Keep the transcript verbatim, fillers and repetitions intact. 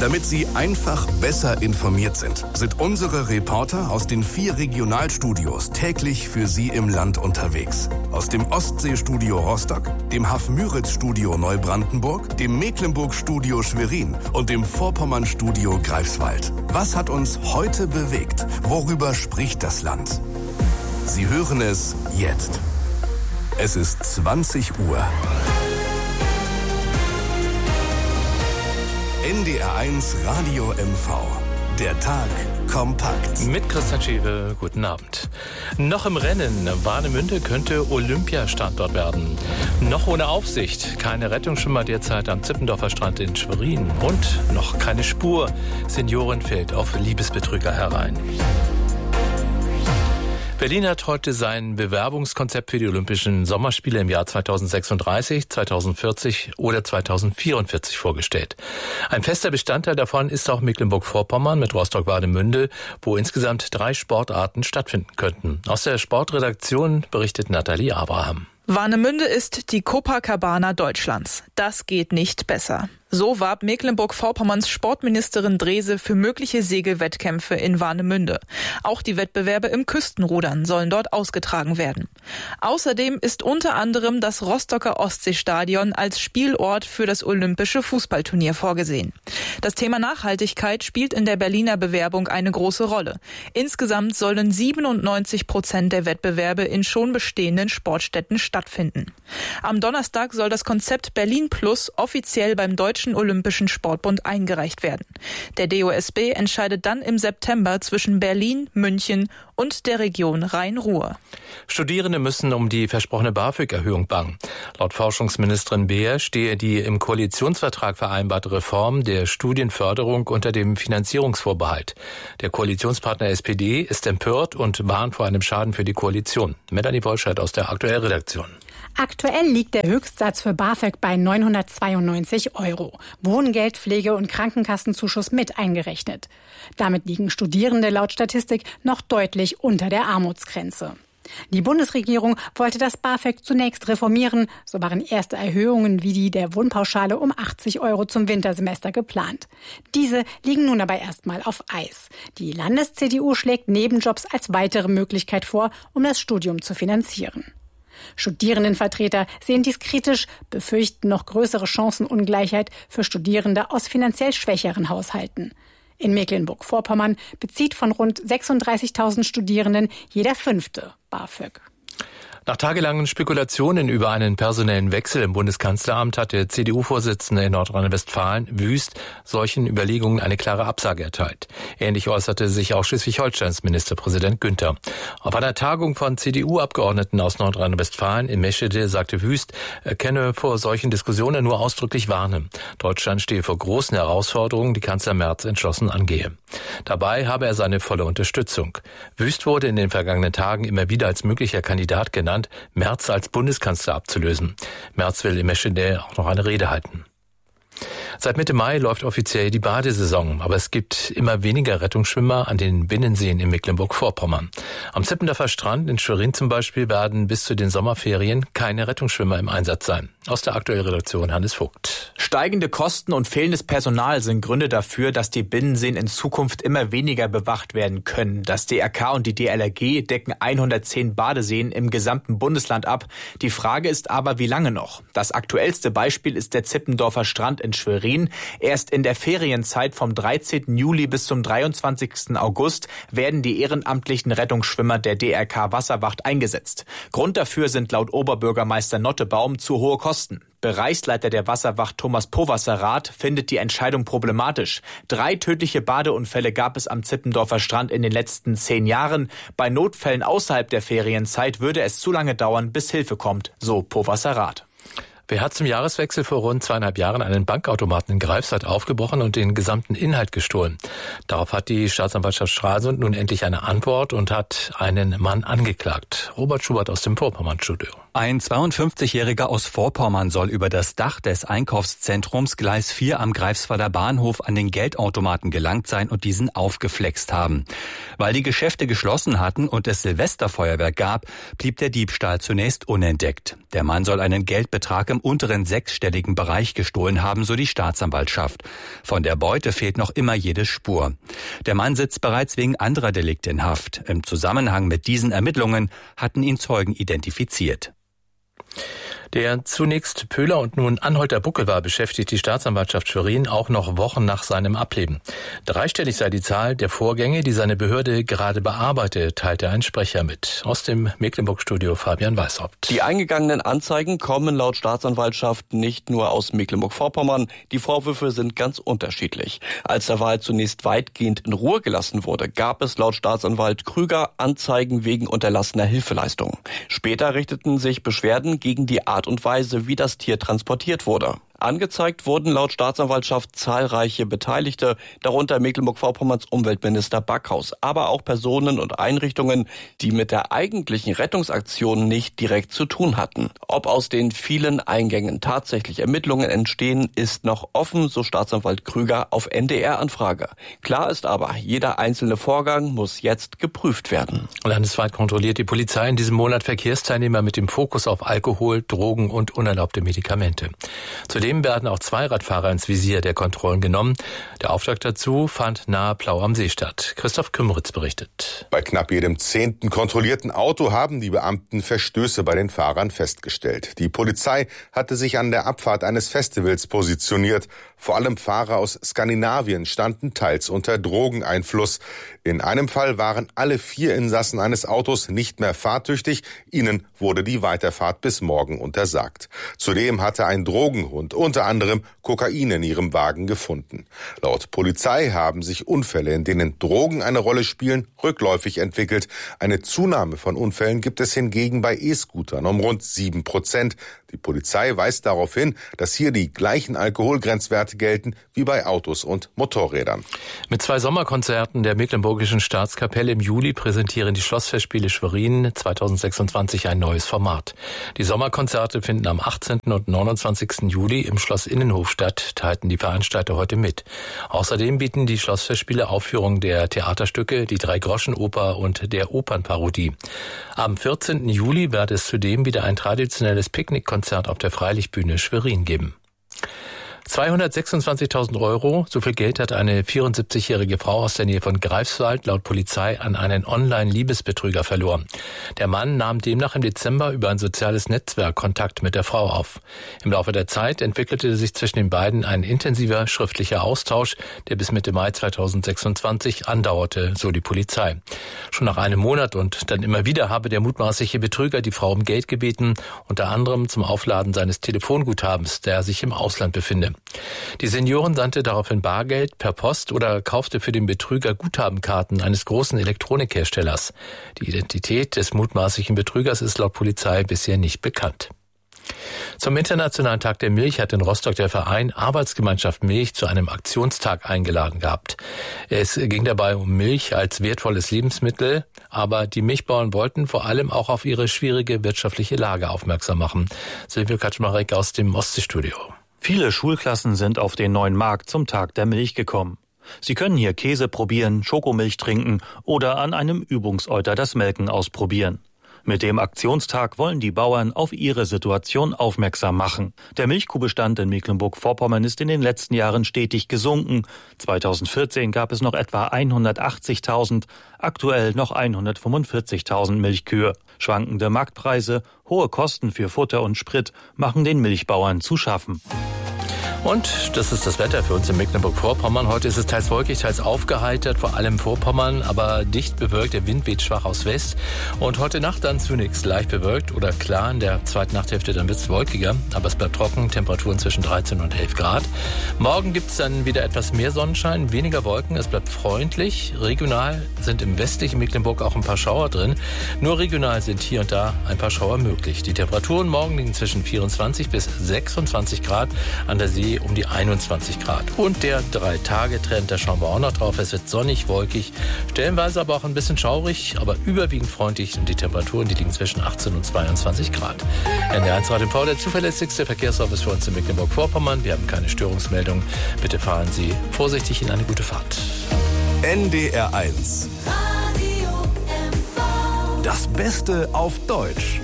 Damit Sie einfach besser informiert sind, sind unsere Reporter aus den vier Regionalstudios täglich für Sie im Land unterwegs. Aus dem Ostseestudio Rostock, dem Haff-Müritz-Studio Neubrandenburg, dem Mecklenburg-Studio Schwerin und dem Vorpommern-Studio Greifswald. Was hat uns heute bewegt? Worüber spricht das Land? Sie hören es jetzt. Es ist zwanzig Uhr. N D R eins Radio M V. Der Tag kompakt. Mit Christian Schewe, guten Abend. Noch im Rennen, Warnemünde könnte Olympiastandort werden. Noch ohne Aufsicht, keine Rettungsschwimmer derzeit am Zippendorfer Strand in Schwerin. Und noch keine Spur, Seniorin fällt auf Liebesbetrüger herein. Berlin hat heute sein Bewerbungskonzept für die Olympischen Sommerspiele im Jahr zweitausendsechsunddreißig, zweitausendvierzig oder zweitausendvierundvierzig vorgestellt. Ein fester Bestandteil davon ist auch Mecklenburg-Vorpommern mit Rostock-Warnemünde, wo insgesamt drei Sportarten stattfinden könnten. Aus der Sportredaktion berichtet Nathalie Abraham. Warnemünde ist die Copacabana Deutschlands. Das geht nicht besser. So warb Mecklenburg-Vorpommerns Sportministerin Drese für mögliche Segelwettkämpfe in Warnemünde. Auch die Wettbewerbe im Küstenrudern sollen dort ausgetragen werden. Außerdem ist unter anderem das Rostocker Ostseestadion als Spielort für das olympische Fußballturnier vorgesehen. Das Thema Nachhaltigkeit spielt in der Berliner Bewerbung eine große Rolle. Insgesamt sollen siebenundneunzig Prozent der Wettbewerbe in schon bestehenden Sportstätten stattfinden. Am Donnerstag soll das Konzept Berlin Plus offiziell beim Deutschen Olympischen Sportbund eingereicht werden. Der D O S B entscheidet dann im September zwischen Berlin, München und der Region Rhein-Ruhr. Studierende müssen um die versprochene BAföG-Erhöhung bangen. Laut Forschungsministerin Beer stehe die im Koalitionsvertrag vereinbarte Reform der Studienförderung unter dem Finanzierungsvorbehalt. Der Koalitionspartner S P D ist empört und warnt vor einem Schaden für die Koalition. Melanie Wolscheid aus der Aktuellredaktion. Aktuell liegt der Höchstsatz für BAföG bei neunhundertzweiundneunzig Euro. Wohngeld, Pflege- und Krankenkassenzuschuss mit eingerechnet. Damit liegen Studierende laut Statistik noch deutlich unter der Armutsgrenze. Die Bundesregierung wollte das BAföG zunächst reformieren. So waren erste Erhöhungen wie die der Wohnpauschale um achtzig Euro zum Wintersemester geplant. Diese liegen nun aber erstmal auf Eis. Die Landes-C D U schlägt Nebenjobs als weitere Möglichkeit vor, um das Studium zu finanzieren. Studierendenvertreter sehen dies kritisch, befürchten noch größere Chancenungleichheit für Studierende aus finanziell schwächeren Haushalten. In Mecklenburg-Vorpommern bezieht von rund sechsunddreißigtausend Studierenden jeder Fünfte BAföG. Nach tagelangen Spekulationen über einen personellen Wechsel im Bundeskanzleramt hat der C D U-Vorsitzende in Nordrhein-Westfalen, Wüst, solchen Überlegungen eine klare Absage erteilt. Ähnlich äußerte sich auch Schleswig-Holsteins Ministerpräsident Günther. Auf einer Tagung von C D U-Abgeordneten aus Nordrhein-Westfalen in Meschede sagte Wüst, er könne vor solchen Diskussionen nur ausdrücklich warnen. Deutschland stehe vor großen Herausforderungen, die Kanzler Merz entschlossen angehe. Dabei habe er seine volle Unterstützung. Wüst wurde in den vergangenen Tagen immer wieder als möglicher Kandidat genannt, Merz als Bundeskanzler abzulösen. Merz will in Meschede auch noch eine Rede halten. Seit Mitte Mai läuft offiziell die Badesaison, aber es gibt immer weniger Rettungsschwimmer an den Binnenseen in Mecklenburg-Vorpommern. Am Zippendorfer Strand in Schwerin zum Beispiel werden bis zu den Sommerferien keine Rettungsschwimmer im Einsatz sein. Aus der Aktuellredaktion Hannes Vogt. Steigende Kosten und fehlendes Personal sind Gründe dafür, dass die Binnenseen in Zukunft immer weniger bewacht werden können. Das D R K und die D L R G decken hundertzehn Badeseen im gesamten Bundesland ab. Die Frage ist aber, wie lange noch? Das aktuellste Beispiel ist der Zippendorfer Strand in Schwerin. Erst in der Ferienzeit vom dreizehnten Juli bis zum dreiundzwanzigsten August werden die ehrenamtlichen Rettungsschwimmer der D R K Wasserwacht eingesetzt. Grund dafür sind laut Oberbürgermeister Nottebaum zu hohe Kosten. Bereichsleiter der Wasserwacht Thomas Powasser-Rath findet die Entscheidung problematisch. Drei tödliche Badeunfälle gab es am Zippendorfer Strand in den letzten zehn Jahren. Bei Notfällen außerhalb der Ferienzeit würde es zu lange dauern, bis Hilfe kommt, so Powasser-Rath. Wer hat zum Jahreswechsel vor rund zweieinhalb Jahren einen Bankautomaten in Greifswald aufgebrochen und den gesamten Inhalt gestohlen? Darauf hat die Staatsanwaltschaft Stralsund nun endlich eine Antwort und hat einen Mann angeklagt. Robert Schubert aus dem Vorpommern-Studio. Ein zweiundfünfzigjähriger aus Vorpommern soll über das Dach des Einkaufszentrums Gleis vier am Greifswalder Bahnhof an den Geldautomaten gelangt sein und diesen aufgeflext haben. Weil die Geschäfte geschlossen hatten und es Silvesterfeuerwerk gab, blieb der Diebstahl zunächst unentdeckt. Der Mann soll einen Geldbetrag im unteren sechsstelligen Bereich gestohlen haben, so die Staatsanwaltschaft. Von der Beute fehlt noch immer jede Spur. Der Mann sitzt bereits wegen anderer Delikte in Haft. Im Zusammenhang mit diesen Ermittlungen hatten ihn Zeugen identifiziert. Der zunächst Pöhler und nun Anholter Buckel war, beschäftigt die Staatsanwaltschaft Schwerin auch noch Wochen nach seinem Ableben. Dreistellig sei die Zahl der Vorgänge, die seine Behörde gerade bearbeitet, teilte ein Sprecher mit. Aus dem Mecklenburg-Studio Fabian Weishaupt. Die eingegangenen Anzeigen kommen laut Staatsanwaltschaft nicht nur aus Mecklenburg-Vorpommern. Die Vorwürfe sind ganz unterschiedlich. Als der Fall zunächst weitgehend in Ruhe gelassen wurde, gab es laut Staatsanwalt Krüger Anzeigen wegen unterlassener Hilfeleistung. Später richteten sich Beschwerden gegen die Art und Weise, wie das Tier transportiert wurde. Angezeigt wurden laut Staatsanwaltschaft zahlreiche Beteiligte, darunter Mecklenburg-Vorpommerns Umweltminister Backhaus, aber auch Personen und Einrichtungen, die mit der eigentlichen Rettungsaktion nicht direkt zu tun hatten. Ob aus den vielen Eingängen tatsächlich Ermittlungen entstehen, ist noch offen, so Staatsanwalt Krüger auf N D R-Anfrage. Klar ist aber, jeder einzelne Vorgang muss jetzt geprüft werden. Landesweit kontrolliert die Polizei in diesem Monat Verkehrsteilnehmer mit dem Fokus auf Alkohol, Drogen und unerlaubte Medikamente. Zudem werden auch zwei Radfahrer ins Visier der Kontrollen genommen. Der Auftakt dazu fand nahe Plau am See statt. Christoph Kümmeritz berichtet. Bei knapp jedem zehnten kontrollierten Auto haben die Beamten Verstöße bei den Fahrern festgestellt. Die Polizei hatte sich an der Abfahrt eines Festivals positioniert. Vor allem Fahrer aus Skandinavien standen teils unter Drogeneinfluss. In einem Fall waren alle vier Insassen eines Autos nicht mehr fahrtüchtig. Ihnen wurde die Weiterfahrt bis morgen untersagt. Zudem hatte ein Drogenhund unter anderem Kokain in ihrem Wagen gefunden. Laut Polizei haben sich Unfälle, in denen Drogen eine Rolle spielen, rückläufig entwickelt. Eine Zunahme von Unfällen gibt es hingegen bei E-Scootern um rund sieben Prozent. Die Polizei weist darauf hin, dass hier die gleichen Alkoholgrenzwerte gelten wie bei Autos und Motorrädern. Mit zwei Sommerkonzerten der Mecklenburgischen Staatskapelle im Juli präsentieren die Schlossfestspiele Schwerin zweitausendsechsundzwanzig ein neues Format. Die Sommerkonzerte finden am achtzehnten und neunundzwanzigsten Juli im Schloss Innenhof statt, teilten die Veranstalter heute mit. Außerdem bieten die Schlossfestspiele Aufführungen der Theaterstücke, die Drei-Groschen-Oper und der Opernparodie. Am vierzehnten Juli wird es zudem wieder ein traditionelles Picknickkonzert auf der Freilichtbühne Schwerin geben. zweihundertsechsundzwanzigtausend Euro, so viel Geld hat eine vierundsiebzigjährige Frau aus der Nähe von Greifswald laut Polizei an einen Online-Liebesbetrüger verloren. Der Mann nahm demnach im Dezember über ein soziales Netzwerk Kontakt mit der Frau auf. Im Laufe der Zeit entwickelte sich zwischen den beiden ein intensiver schriftlicher Austausch, der bis Mitte Mai zweitausendsechsundzwanzig andauerte, so die Polizei. Schon nach einem Monat und dann immer wieder habe der mutmaßliche Betrüger die Frau um Geld gebeten, unter anderem zum Aufladen seines Telefonguthabens, der sich im Ausland befinde. Die Seniorin sandte daraufhin Bargeld per Post oder kaufte für den Betrüger Guthabenkarten eines großen Elektronikherstellers. Die Identität des mutmaßlichen Betrügers ist laut Polizei bisher nicht bekannt. Zum Internationalen Tag der Milch hat in Rostock der Verein Arbeitsgemeinschaft Milch zu einem Aktionstag eingeladen gehabt. Es ging dabei um Milch als wertvolles Lebensmittel, aber die Milchbauern wollten vor allem auch auf ihre schwierige wirtschaftliche Lage aufmerksam machen. Silvio Kaczmarek aus dem Ostseestudio. Viele Schulklassen sind auf den neuen Markt zum Tag der Milch gekommen. Sie können hier Käse probieren, Schokomilch trinken oder an einem Übungseuter das Melken ausprobieren. Mit dem Aktionstag wollen die Bauern auf ihre Situation aufmerksam machen. Der Milchkuhbestand in Mecklenburg-Vorpommern ist in den letzten Jahren stetig gesunken. zweitausendvierzehn gab es noch etwa hundertachtzigtausend, aktuell noch hundertfünfundvierzigtausend Milchkühe. Schwankende Marktpreise, hohe Kosten für Futter und Sprit machen den Milchbauern zu schaffen. Und das ist das Wetter für uns in Mecklenburg-Vorpommern. Heute ist es teils wolkig, teils aufgeheitert, vor allem Vorpommern, aber dicht bewölkt. Der Wind weht schwach aus West. Und heute Nacht dann zunächst leicht bewölkt oder klar. In der zweiten Nachthälfte dann wird es wolkiger, aber es bleibt trocken. Temperaturen zwischen dreizehn und elf Grad. Morgen gibt es dann wieder etwas mehr Sonnenschein, weniger Wolken. Es bleibt freundlich. Regional sind im westlichen Mecklenburg auch ein paar Schauer drin. Nur regional sind hier und da ein paar Schauer möglich. Die Temperaturen morgen liegen zwischen vierundzwanzig bis sechsundzwanzig Grad. An der See um die einundzwanzig Grad. Und der Drei-Tage-Trend, da schauen wir auch noch drauf. Es wird sonnig, wolkig, stellenweise aber auch ein bisschen schaurig, aber überwiegend freundlich. Und die Temperaturen, die liegen zwischen achtzehn und zweiundzwanzig Grad. N D R eins Radio Pau, der zuverlässigste Verkehrsservice für uns in Mecklenburg-Vorpommern. Wir haben keine Störungsmeldung. Bitte fahren Sie vorsichtig in eine gute Fahrt. N D R eins. Das Beste auf Deutsch.